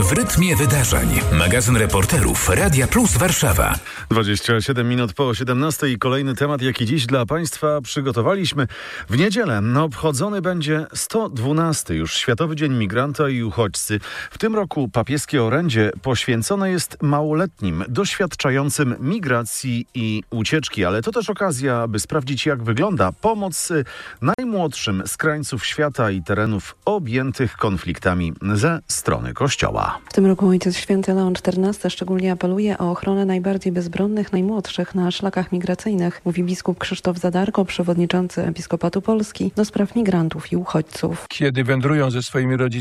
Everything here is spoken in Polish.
W rytmie wydarzeń. Magazyn reporterów Radia Plus Warszawa. 27 minut po 17 i kolejny temat, jaki dziś dla Państwa przygotowaliśmy. W niedzielę obchodzony będzie 112. już Światowy Dzień Migranta i Uchodźcy. W tym roku papieskie orędzie poświęcone jest małoletnim, doświadczającym migracji i ucieczki. Ale to też okazja, by sprawdzić, jak wygląda pomoc najmłodszym z krańców świata i terenów objętych konfliktami ze strony Kościoła. W tym roku Ojciec Święty Leon XIV szczególnie apeluje o ochronę najbardziej bezbronnych, najmłodszych na szlakach migracyjnych, mówi biskup Krzysztof Zadarko, przewodniczący Episkopatu Polski do spraw migrantów i uchodźców. Kiedy wędrują ze swoimi rodzicami